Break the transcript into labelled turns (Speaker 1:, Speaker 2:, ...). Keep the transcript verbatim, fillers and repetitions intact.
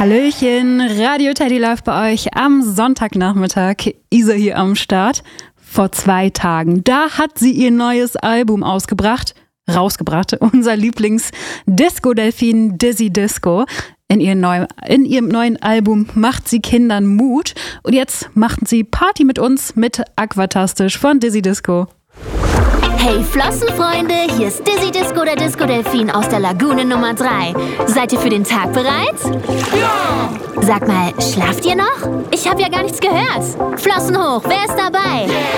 Speaker 1: Hallöchen, Radio Teddy läuft bei euch am Sonntagnachmittag. Isa hier am Start. Vor zwei Tagen, da hat sie ihr neues Album ausgebracht, rausgebracht. Unser Lieblings-Disco-Delfin Dizzy Disco. In ihrem, neuen, in ihrem neuen Album macht sie Kindern Mut. Und jetzt machten sie Party mit uns mit Aquatastisch von Dizzy Disco.
Speaker 2: Hey Flossenfreunde, hier ist Dizzy Disco, der Disco-Delfin aus der Lagune Nummer drei. Seid ihr für den Tag bereit? Ja! Sag mal, schlaft ihr noch? Ich habe ja gar nichts gehört. Flossen hoch, wer ist dabei?